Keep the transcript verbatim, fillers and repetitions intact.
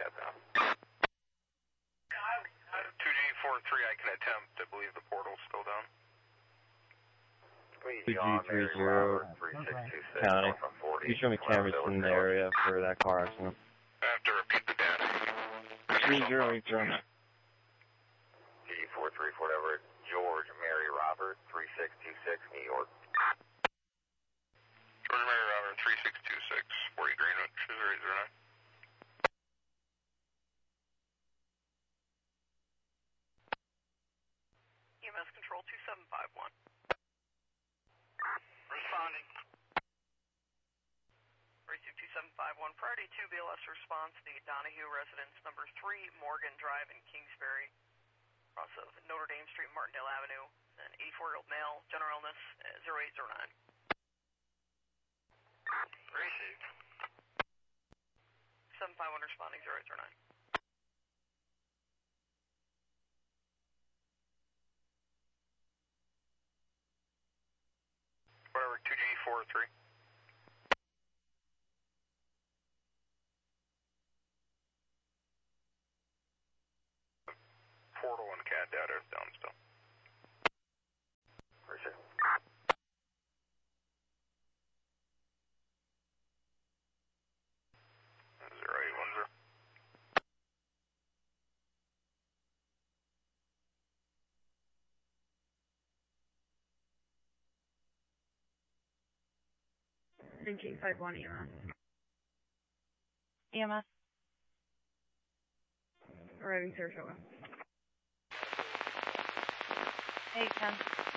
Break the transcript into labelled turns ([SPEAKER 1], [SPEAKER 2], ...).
[SPEAKER 1] cat down.
[SPEAKER 2] two G four three, I can attempt. I believe the portal's still down.
[SPEAKER 1] two G three zero, county. You show me cameras in the area for that car accident.
[SPEAKER 2] I have to repeat the data.
[SPEAKER 1] three zero eight zero.
[SPEAKER 2] two G four three four, whatever. George Mary Robert, three six two six, New York. George Mary Robert, three six two six, forty Greenwich, zero eight zero nine.
[SPEAKER 3] E M S control two seven five one.
[SPEAKER 2] Responding.
[SPEAKER 3] Racing two seven five one, priority two B L S response, the Donahue residence, number three Morgan Drive in Kingsbury, cross of Notre Dame Street, Martindale Avenue, an eighty-four-year-old male, general illness, uh, zero eight zero nine.
[SPEAKER 2] Received.
[SPEAKER 3] seven five one responding, zero eight zero nine.
[SPEAKER 2] Whatever, two G four three. Portal and cat data is down still.
[SPEAKER 1] Appreciate it.
[SPEAKER 2] zero eight one zero.
[SPEAKER 4] Eight five one E M S.
[SPEAKER 5] E M S.
[SPEAKER 4] Arriving Sarasota.
[SPEAKER 5] Hey, Ken.